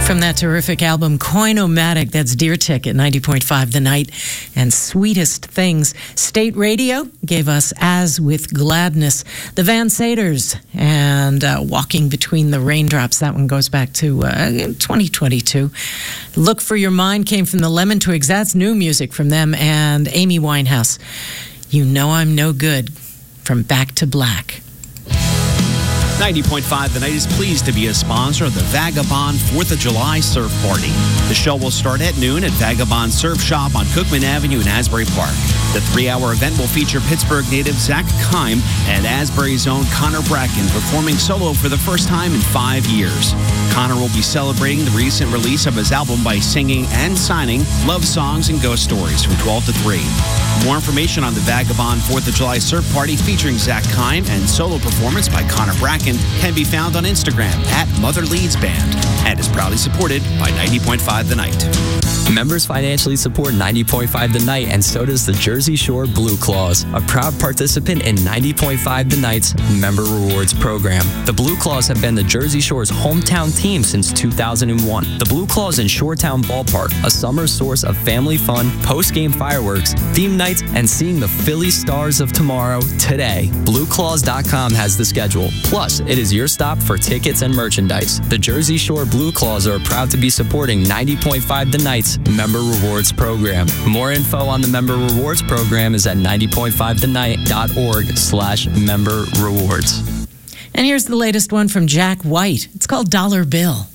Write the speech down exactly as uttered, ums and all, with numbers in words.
From that terrific album, Coin-O-Matic, that's Deer Ticket, ninety point five The Night, and Sweetest Things. State Radio gave us As With Gladness. The Van Saders and uh, Walking Between the Raindrops. That one goes back to uh, twenty twenty-two. Look for Your Mind came from the Lemon Twigs. That's new music from them. And Amy Winehouse, You Know I'm No Good, from Back to Black. ninety point five The Night is pleased to be a sponsor of the Vagabond fourth of July Surf Party. The show will start at noon at Vagabond Surf Shop on Cookman Avenue in Asbury Park. The three-hour event will feature Pittsburgh native Zach Kime and Asbury's own Connor Bracken performing solo for the first time in five years. Connor will be celebrating the recent release of his album by singing and signing love songs and ghost stories from twelve to three. More information on the Vagabond fourth of July Surf Party featuring Zach Kime and solo performance by Connor Bracken can be found on Instagram at Mother Leeds Band and is proudly supported by ninety point five The Night. Members financially support ninety point five The Night, and so does the Jersey Shore Blue Claws, a proud participant in ninety point five The Night's Member Rewards program. The Blue Claws have been the Jersey Shore's hometown team since two thousand one. The Blue Claws in Shoretown Ballpark, a summer source of family fun, post-game fireworks, theme nights, and seeing the Philly Stars of tomorrow today. Blue Claws dot com has the schedule. Plus, it is your stop for tickets and merchandise. The Jersey Shore Blue Claws are proud to be supporting ninety point five The Night's Member Rewards program. More info on the Member Rewards program is at ninety point five the night dot org slash member rewards. And here's the latest one from Jack White. It's called Dollar Bill.